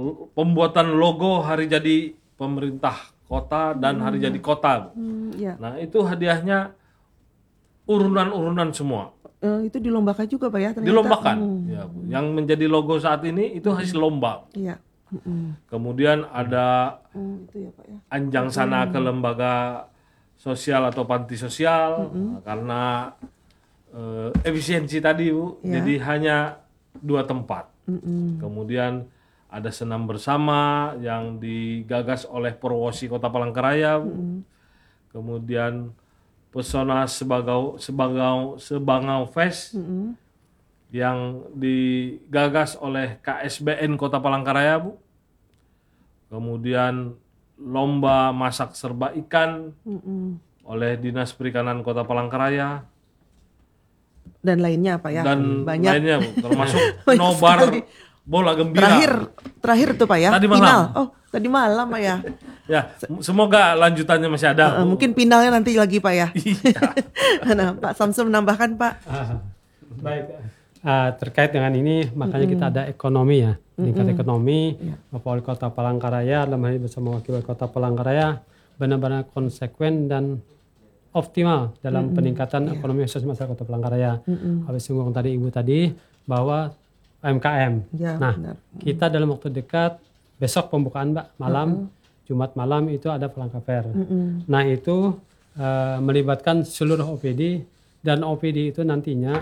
pembuatan logo hari jadi pemerintah kota dan hari jadi kota. Ya. Nah itu hadiahnya urunan-urunan semua. Itu dilombakan juga Pak ya ternyata. Dilombakan. Ya, Bu. Yang menjadi logo saat ini itu hasil lomba. Iya. Kemudian ada Itu ya Pak ya. anjang sana ke lembaga sosial atau panti sosial. Nah, karena efisiensi tadi Bu, Ya. jadi hanya 2 tempat. Kemudian ada senam bersama yang digagas oleh Perwosi Kota Palangkaraya. Kemudian Pesona Sebangau Fest yang digagas oleh KSBN Kota Palangkaraya, Bu. Kemudian lomba masak serba ikan oleh Dinas Perikanan Kota Palangkaraya. Dan lainnya Pak ya. Dan banyak. lainnya, Bu, termasuk Banyak nobar sekali. bola gembira. Terakhir tuh Pak ya. Tadi malam. Final. Oh, tadi malam Pak ya. Ya, semoga lanjutannya masih ada. Bu. Mungkin finalnya nanti lagi Pak ya. Iya. Nah, Pak Samsul menambahkan Pak. Baik. Terkait dengan ini makanya kita ada ekonomi ya, meningkat ekonomi. Bapak Wali Kota Palangkaraya dalam hal ini bersama Wakil Wali Kota Palangkaraya benar-benar konsekuen dan optimal dalam peningkatan ekonomi khusus masyarakat Kota Palangkaraya. Habis singgung tadi Ibu tadi bahwa UMKM. Ya, Nah, benar. kita dalam waktu dekat besok pembukaan Mbak malam Jumat malam itu ada Palangka Fair. Nah, itu melibatkan seluruh OPD dan OPD itu nantinya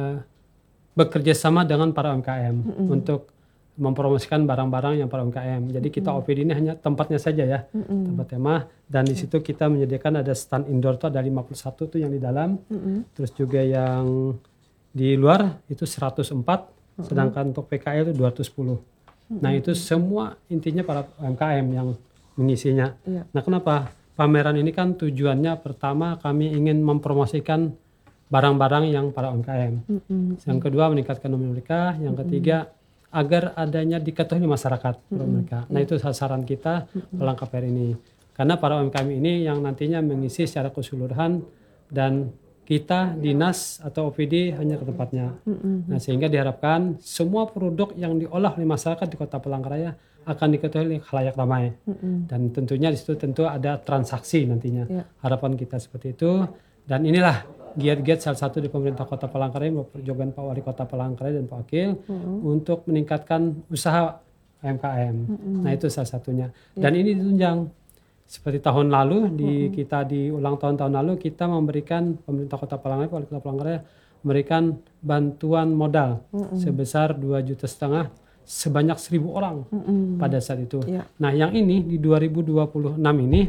bekerja sama dengan para UMKM untuk mempromosikan barang-barang yang para UMKM. Jadi kita OPD ini hanya tempatnya saja ya, tempat tema. Dan di situ kita menyediakan ada stand indoor itu ada 51 tuh yang di dalam. Terus juga yang di luar itu 104, sedangkan untuk PKL itu 210. Nah itu semua intinya para UMKM yang mengisinya. Nah kenapa? Pameran ini kan tujuannya pertama kami ingin mempromosikan barang-barang yang para UMKM. Yang kedua meningkatkan ekonomi mereka. Yang ketiga agar adanya diketahui masyarakat mereka. Nah itu sasaran kita Palangka Fair ini. Karena para UMKM ini yang nantinya mengisi secara keseluruhan dan kita dinas atau OPD hanya ke tempatnya. Nah sehingga diharapkan semua produk yang diolah oleh masyarakat di Kota Palangkaraya akan diketahui oleh khalayak ramai. Dan tentunya di situ tentu ada transaksi nantinya. Harapan kita seperti itu. Dan inilah giat-giat salah satu di pemerintah Kota Palangkaraya, perjogan Pak Wali Kota Palangkaraya dan Pak Wakil untuk meningkatkan usaha UMKM. Nah itu salah satunya. Dan ini ditunjang seperti tahun lalu kita di ulang tahun lalu kita memberikan pemerintah Kota Palangkaraya, Wali Kota Palangkaraya memberikan bantuan modal sebesar 2,5 juta sebanyak 1.000 orang pada saat itu. Nah yang ini di 2026 ini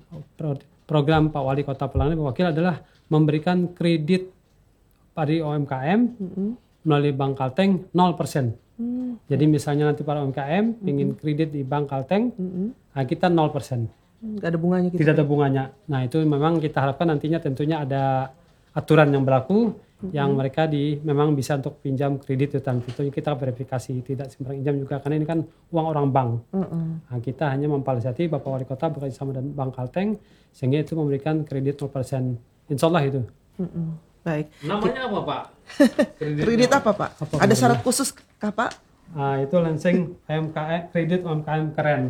program Pak Wali Kota Palangkaraya Pak Wakil adalah memberikan kredit pada UMKM melalui Bank Kalteng 0%. Jadi misalnya nanti para UMKM ingin kredit di Bank Kalteng, nah kita 0%. Tidak ada bunganya gitu. Tidak ada bunganya. Nah itu memang kita harapkan nantinya tentunya ada aturan yang berlaku yang mereka memang bisa untuk pinjam kredit dan tentunya kita verifikasi tidak sembarang pinjam juga karena ini kan uang orang bank. Nah, kita hanya memfasilitasi Bapak Wali Kota bekerja sama dengan Bank Kalteng sehingga itu memberikan kredit 0%. Insya Allah itu. Baik. Namanya apa Pak? Kredit apa Pak? Ada syarat khusus kah Pak? Nah, itu launching UMKM kredit UMKM keren.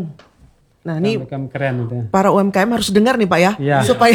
Nah ini UMKM keren itu ya. para UMKM harus dengar nih Pak ya, supaya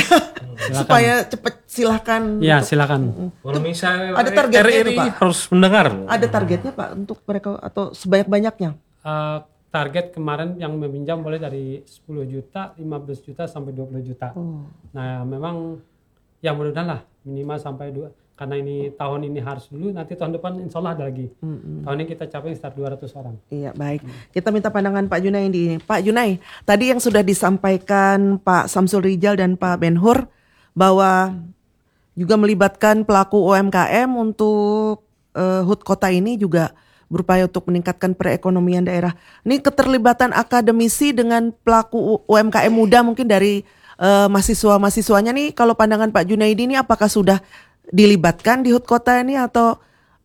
cepat silahkan. Iya silakan. Kalau misalnya Ada targetnya itu, RRI Pak? harus mendengar. Ada targetnya Pak untuk mereka atau sebanyak-banyaknya? Target kemarin yang meminjam boleh dari 10 juta, 15 juta sampai 20 juta. Nah memang yang mudah-mudahan lah minimal sampai 2. Karena ini tahun ini harus dulu, nanti tahun depan insya Allah ada lagi. Tahun ini kita capai sekitar 200 orang. Iya baik. Kita minta pandangan Pak Junai ini. Pak Junai, tadi yang sudah disampaikan Pak Samsul Rijal dan Pak Ben-Hur bahwa juga melibatkan pelaku UMKM untuk HUT kota ini juga berupaya untuk meningkatkan perekonomian daerah. Ini keterlibatan akademisi dengan pelaku UMKM muda mungkin dari mahasiswa-mahasiswanya nih. Kalau pandangan Pak Junaidi ini apakah sudah dilibatkan di HUT kota ini atau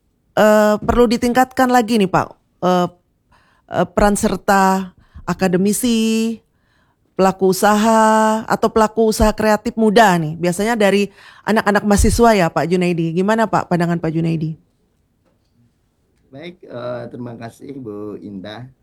perlu ditingkatkan lagi nih Pak peran serta akademisi, pelaku usaha atau pelaku usaha kreatif muda nih, biasanya dari anak-anak mahasiswa ya Pak Junaidi. Gimana Pak pandangan Pak Junaidi? Baik, terima kasih Bu Indah.